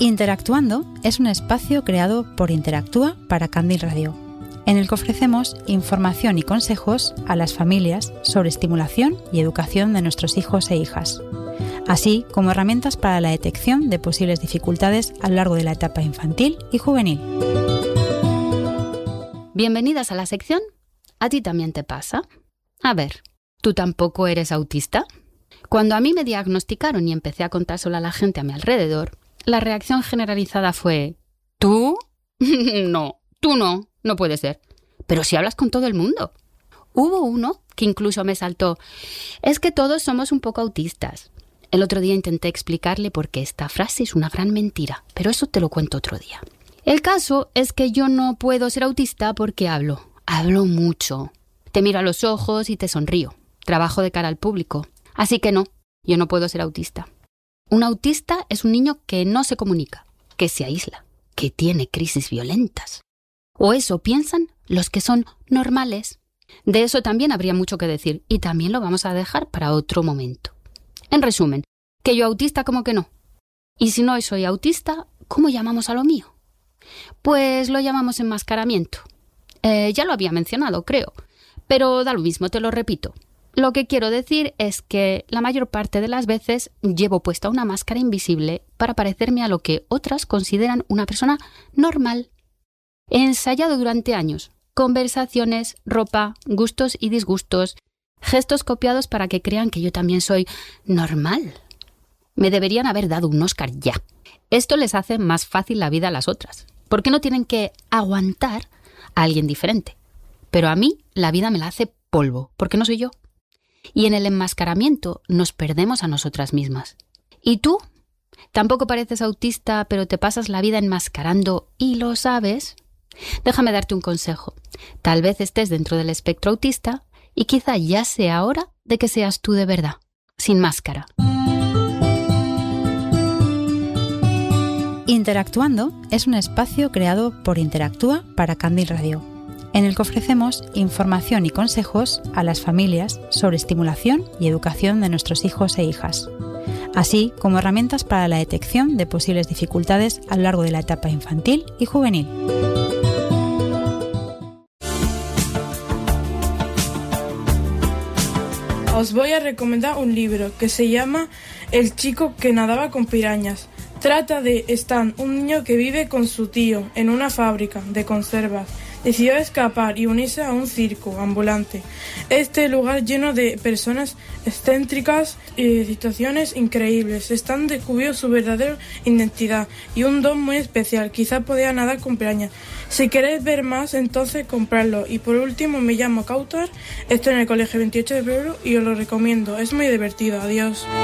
Interactuando es un espacio creado por Interactúa para Candil Radio, en el que ofrecemos información y consejos a las familias sobre estimulación y educación de nuestros hijos e hijas, así como herramientas para la detección de posibles dificultades a lo largo de la etapa infantil y juvenil. Bienvenidas a la sección ¿A ti también te pasa? A ver, ¿tú tampoco eres autista? Cuando a mí me diagnosticaron y empecé a contárselo a la gente a mi alrededor, la reacción generalizada fue ¿tú? No, tú no, no puede ser. Pero si hablas con todo el mundo. Hubo uno que incluso me saltó. Es que todos somos un poco autistas. El otro día intenté explicarle por qué esta frase es una gran mentira, pero eso te lo cuento otro día. El caso es que yo no puedo ser autista porque hablo mucho. Te miro a los ojos y te sonrío. Trabajo de cara al público. Así que no, yo no puedo ser autista. Un autista es un niño que no se comunica, que se aísla, que tiene crisis violentas. O eso piensan los que son normales. De eso también habría mucho que decir y también lo vamos a dejar para otro momento. En resumen, que yo autista como que no. Y si no soy autista, ¿cómo llamamos a lo mío? Pues lo llamamos enmascaramiento. Ya lo había mencionado, creo, pero da lo mismo, te lo repito. Lo que quiero decir es que la mayor parte de las veces llevo puesta una máscara invisible para parecerme a lo que otras consideran una persona normal. He ensayado durante años conversaciones, ropa, gustos y disgustos, gestos copiados para que crean que yo también soy normal. Me deberían haber dado un Oscar ya. Esto les hace más fácil la vida a las otras, porque no tienen que aguantar a alguien diferente. Pero a mí la vida me la hace polvo, porque no soy yo. Y en el enmascaramiento nos perdemos a nosotras mismas. ¿Y tú? ¿Tampoco pareces autista, pero te pasas la vida enmascarando y lo sabes? Déjame darte un consejo. Tal vez estés dentro del espectro autista y quizá ya sea hora de que seas tú de verdad, sin máscara. Interactuando es un espacio creado por Interactúa para Candil Radio, en el que ofrecemos información y consejos a las familias sobre estimulación y educación de nuestros hijos e hijas, así como herramientas para la detección de posibles dificultades a lo largo de la etapa infantil y juvenil. Os voy a recomendar un libro que se llama El chico que nadaba con pirañas. Trata de Stan, un niño que vive con su tío en una fábrica de conservas. Decidió escapar y unirse a un circo ambulante. Este lugar lleno de personas excéntricas y situaciones increíbles. Stan descubrió su verdadera identidad y un don muy especial. Quizá podía nadar con pirañas. Si queréis ver más, entonces compradlo. Y por último, me llamo Kautar, estoy en el colegio 28 de febrero y os lo recomiendo. Es muy divertido. Adiós.